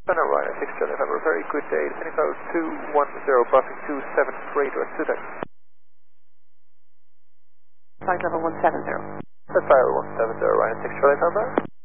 No, Rhino 6 Charlie November, very good day. Info 210, buffing 27 freighter, Sudan. Flight level 170. Fire 170, Rhino 6 Charlie November.